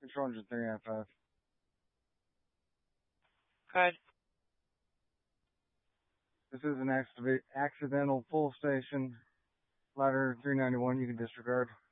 Control engine 395. Good. This is an accidental full station. Ladder 391, you can disregard.